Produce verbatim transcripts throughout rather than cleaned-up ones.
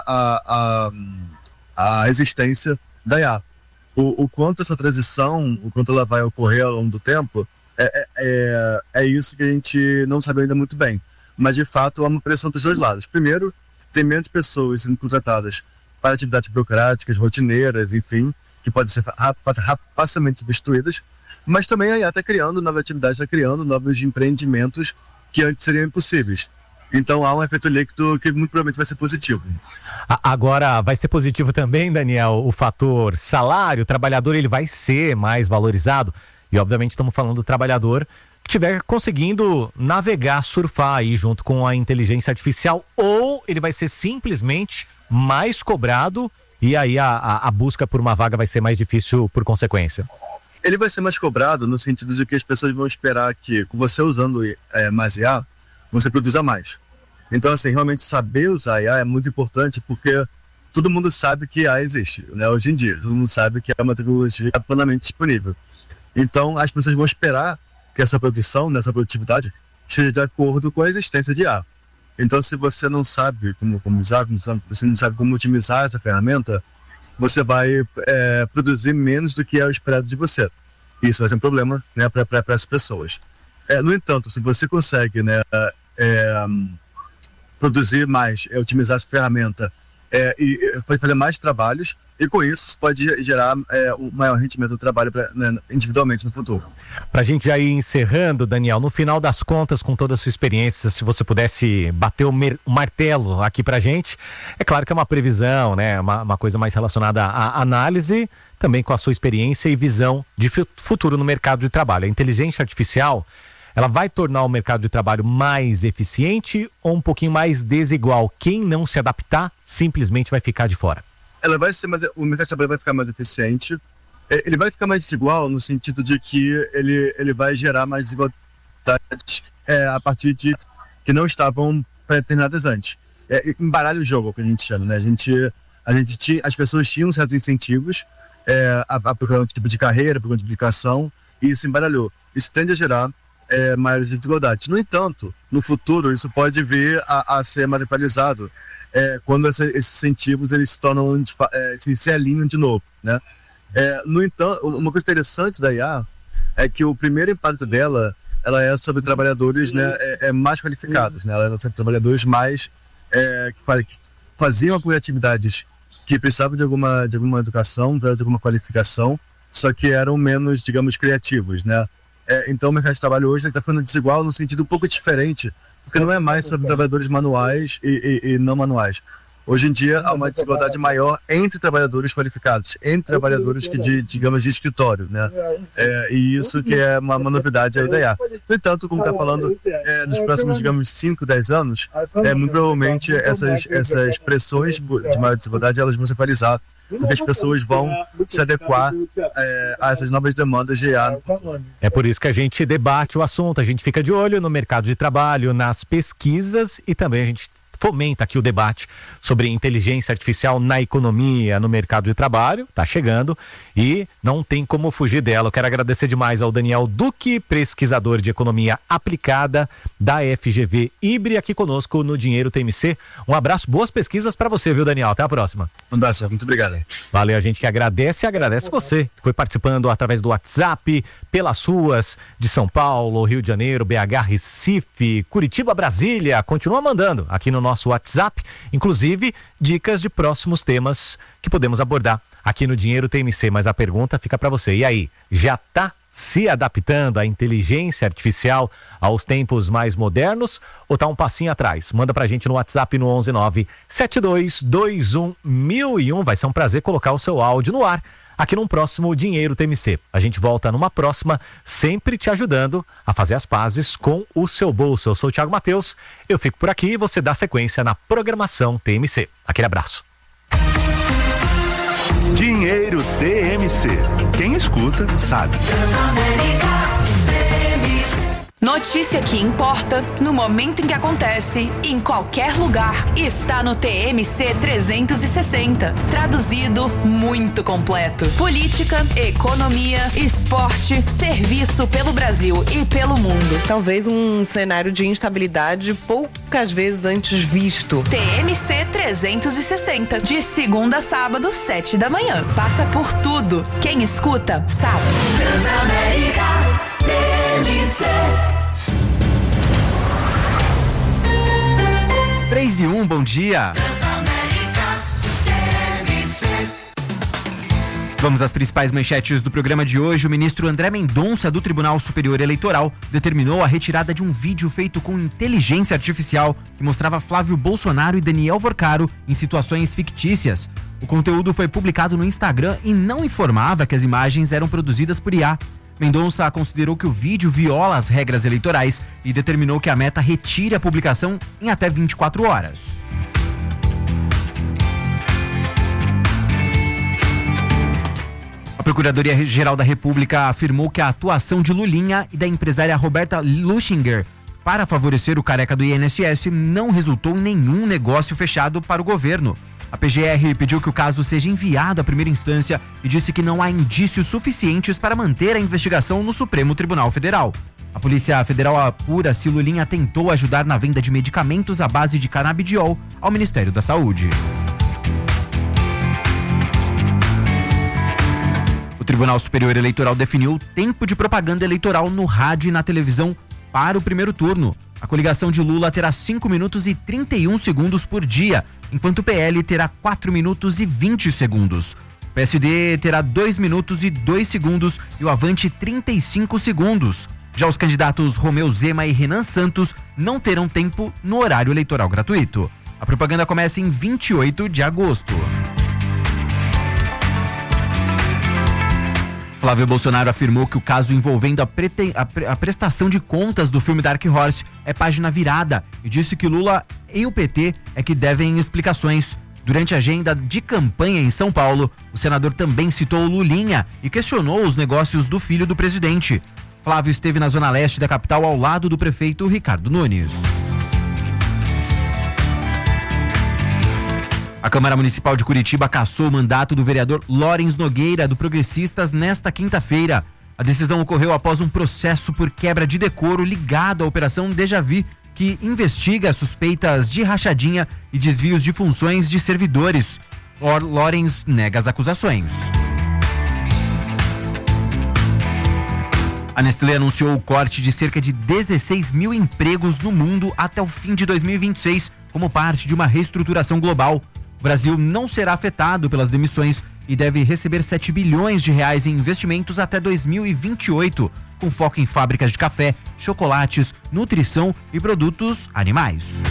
a, a, a existência da I A. O, o quanto essa transição, o quanto ela vai ocorrer ao longo do tempo, é, é, é isso que a gente não sabe ainda muito bem. Mas, de fato, há uma pressão dos dois lados. Primeiro, tem menos pessoas sendo contratadas para atividades burocráticas, rotineiras, enfim, que podem ser facilmente substituídas. Mas também a I A está criando novas atividades, está criando novos empreendimentos que antes seriam impossíveis. Então há um efeito líquido que muito provavelmente vai ser positivo. Agora, vai ser positivo também, Daniel, o fator salário. O trabalhador ele vai ser mais valorizado. E obviamente estamos falando do trabalhador que estiver conseguindo navegar, surfar aí junto com a inteligência artificial. Ou ele vai ser simplesmente mais cobrado e aí a, a, a busca por uma vaga vai ser mais difícil por consequência. Ele vai ser mais cobrado no sentido de que as pessoas vão esperar que, com você usando é, mais I A, você produza mais. Então, assim, realmente saber usar I A é muito importante porque todo mundo sabe que I A existe, né? Hoje em dia, todo mundo sabe que é uma tecnologia plenamente disponível. Então, as pessoas vão esperar que essa produção, nessa produtividade, esteja de acordo com a existência de I A. Então, se você não sabe como, como usar, você não sabe como otimizar essa ferramenta, você vai é, produzir menos do que é o esperado de você. Isso vai ser um problema, né, para essas pessoas. É, no entanto, se você consegue, né, é, produzir mais, é, otimizar essa ferramenta é, e pode fazer mais trabalhos e com isso pode gerar é, um maior rendimento do trabalho pra, né, individualmente no futuro. Para a gente já ir encerrando, Daniel, no final das contas, com toda a sua experiência, se você pudesse bater o, mer- o martelo aqui para a gente, é claro que é uma previsão, né, uma, uma coisa mais relacionada à análise, também com a sua experiência e visão de futuro no mercado de trabalho. A inteligência artificial, ela vai tornar o mercado de trabalho mais eficiente ou um pouquinho mais desigual? Quem não se adaptar simplesmente vai ficar de fora. Ela vai ser mais, o mercado de trabalho vai ficar mais eficiente. Ele vai ficar mais desigual no sentido de que ele, ele vai gerar mais desigualdades é, a partir de que não estavam predeterminadas antes. É, embaralha o jogo, que a gente chama, né? A gente, a gente tinha, as pessoas tinham certos incentivos é, a, a procurar um tipo de carreira, procurar uma publicação, e isso embaralhou. Isso tende a gerar É, maiores desigualdades. No entanto, no futuro, isso pode vir a, a ser mais equalizado é, quando essa, esses incentivos eles se tornam, é, se, se alinham de novo, né? É, no entanto, uma coisa interessante da I A é que o primeiro impacto dela ela é sobre trabalhadores, né, é, é mais qualificados, né? Ela é sobre trabalhadores mais é, que, faz, que faziam algumas atividades que precisavam de alguma, de alguma educação, de alguma qualificação, só que eram menos, digamos, criativos, né? É, então o mercado de trabalho hoje está ficando desigual no sentido um pouco diferente, porque não é mais sobre trabalhadores manuais e, e, e não manuais. Hoje em dia há uma desigualdade maior entre trabalhadores qualificados, entre trabalhadores que de, digamos, de escritório, né? É, e isso que é uma, uma novidade aí da I A. No entanto, como está falando, é, nos próximos, digamos, cinco, dez anos, é, muito provavelmente essas, essas pressões de maior desigualdade elas vão se equalizar, porque as pessoas vão se adequar é, a essas novas demandas de I A. É por isso que a gente debate o assunto, a gente fica de olho no mercado de trabalho, nas pesquisas e também a gente fomenta aqui o debate sobre inteligência artificial na economia, no mercado de trabalho, tá chegando e não tem como fugir dela. Eu quero agradecer demais ao Daniel Duque, pesquisador de economia aplicada da F G V Ibre, aqui conosco no Dinheiro T M C. Um abraço, boas pesquisas para você, viu, Daniel? Até a próxima. Um abraço, muito obrigado. Valeu, a gente que agradece e agradece você, que foi participando através do WhatsApp, pelas ruas de São Paulo, Rio de Janeiro, B H, Recife, Curitiba, Brasília. Continua mandando aqui no nosso WhatsApp, inclusive dicas de próximos temas que podemos abordar aqui no Dinheiro T M C, mas a pergunta fica para você. E aí, já tá se adaptando à inteligência artificial aos tempos mais modernos ou tá um passinho atrás? Manda pra gente no WhatsApp no onze nove sete dois dois um mil e um. Vai ser um prazer colocar o seu áudio no ar aqui num próximo Dinheiro T M C. A gente volta numa próxima, sempre te ajudando a fazer as pazes com o seu bolso. Eu sou o Thiago Matheus, eu fico por aqui e você dá sequência na programação T M C. Aquele abraço. Dinheiro T M C. Quem escuta sabe. Notícia que importa, no momento em que acontece, em qualquer lugar, está no T M C trezentos e sessenta. Traduzido, muito completo. Política, economia, esporte, serviço pelo Brasil e pelo mundo. Talvez um cenário de instabilidade poucas vezes antes visto. T M C trezentos e sessenta, de segunda a sábado, sete da manhã. Passa por tudo. Quem escuta, sabe. Transamérica T M C. três e um, bom dia. Vamos às principais manchetes do programa de hoje. O ministro André Mendonça, do Tribunal Superior Eleitoral, determinou a retirada de um vídeo feito com inteligência artificial que mostrava Flávio Bolsonaro e Daniel Vorcaro em situações fictícias. O conteúdo foi publicado no Instagram e não informava que as imagens eram produzidas por I A. Mendonça considerou que o vídeo viola as regras eleitorais e determinou que a Meta retire a publicação em até vinte e quatro horas. A Procuradoria-Geral da República afirmou que a atuação de Lulinha e da empresária Roberta Luchinger para favorecer o careca do I N S S não resultou em nenhum negócio fechado para o governo. A P G R pediu que o caso seja enviado à primeira instância e disse que não há indícios suficientes para manter a investigação no Supremo Tribunal Federal. A Polícia Federal apura se Lulinha tentou ajudar na venda de medicamentos à base de canabidiol ao Ministério da Saúde. O Tribunal Superior Eleitoral definiu o tempo de propaganda eleitoral no rádio e na televisão para o primeiro turno. A coligação de Lula terá cinco minutos e trinta e um segundos por dia, enquanto o P L terá quatro minutos e vinte segundos. O P S D terá dois minutos e dois segundos e o Avante trinta e cinco segundos. Já os candidatos Romeu Zema e Renan Santos não terão tempo no horário eleitoral gratuito. A propaganda começa em vinte e oito de agosto. Flávio Bolsonaro afirmou que o caso envolvendo a, prete... a, pre... a prestação de contas do filme Dark Horse é página virada e disse que Lula e o P T é que devem explicações. Durante a agenda de campanha em São Paulo, o senador também citou Lulinha e questionou os negócios do filho do presidente. Flávio esteve na zona leste da capital ao lado do prefeito Ricardo Nunes. A Câmara Municipal de Curitiba cassou o mandato do vereador Lorens Nogueira, do Progressistas, nesta quinta-feira. A decisão ocorreu após um processo por quebra de decoro ligado à Operação Dejavi, que investiga suspeitas de rachadinha e desvios de funções de servidores. Lorens nega as acusações. A Nestlé anunciou o corte de cerca de dezesseis mil empregos no mundo até o fim de dois mil e vinte e seis, como parte de uma reestruturação global. O Brasil não será afetado pelas demissões e deve receber sete bilhões de reais em investimentos até dois mil e vinte e oito, com foco em fábricas de café, chocolates, nutrição e produtos animais.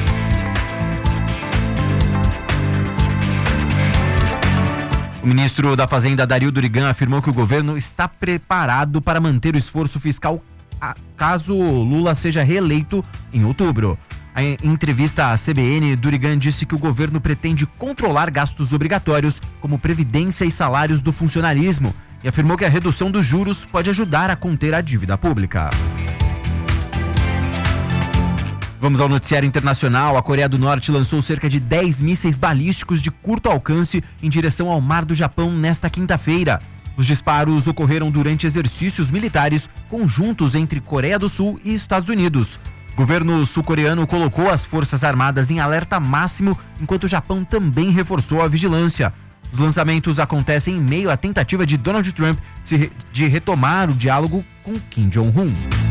O ministro da Fazenda, Dario Durigan, afirmou que o governo está preparado para manter o esforço fiscal caso Lula seja reeleito em outubro. Em entrevista à C B N, Durigan disse que o governo pretende controlar gastos obrigatórios, como previdência e salários do funcionalismo, e afirmou que a redução dos juros pode ajudar a conter a dívida pública. Vamos ao noticiário internacional. A Coreia do Norte lançou cerca de dez mísseis balísticos de curto alcance em direção ao mar do Japão nesta quinta-feira. Os disparos ocorreram durante exercícios militares conjuntos entre Coreia do Sul e Estados Unidos. O governo sul-coreano colocou as forças armadas em alerta máximo, enquanto o Japão também reforçou a vigilância. Os lançamentos acontecem em meio à tentativa de Donald Trump de retomar o diálogo com Kim Jong-un.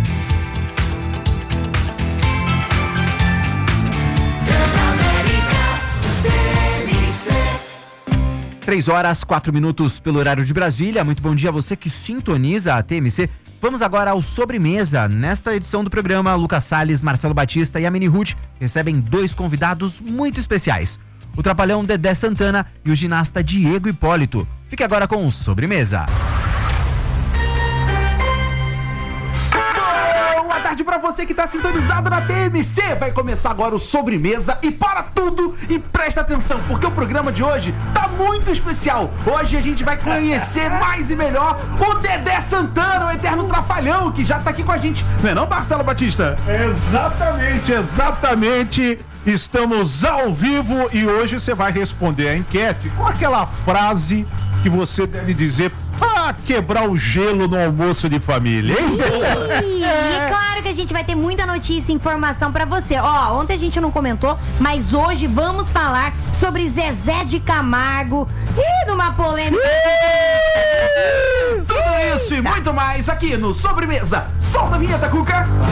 Três horas, quatro minutos pelo horário de Brasília. Muito bom dia a você que sintoniza a T M C. Vamos agora ao Sobremesa. Nesta edição do programa, Lucas Salles, Marcelo Batista e a Mini Ruth recebem dois convidados muito especiais. O trapalhão Dedé Santana e o ginasta Diego Hipólito. Fique agora com o Sobremesa. Boa tarde, tarde pra você que tá sintonizado na T M C. Vai começar agora o Sobremesa e para tudo e presta atenção, porque o programa de hoje tá muito especial. Hoje a gente vai conhecer mais e melhor o Dedé Santana, o eterno trapalhão, que já tá aqui com a gente. Não é não, Marcelo Batista? Exatamente, exatamente. Estamos ao vivo e hoje você vai responder a enquete com aquela frase que você deve dizer para quebrar o gelo no almoço de família, hein? E, e claro que a gente vai ter muita notícia e informação pra você. Ó, ontem a gente não comentou, mas hoje vamos falar sobre Zezé de Camargo e numa polêmica. Tudo isso e muito mais aqui no Sobremesa. Solta a vinheta, Cuca!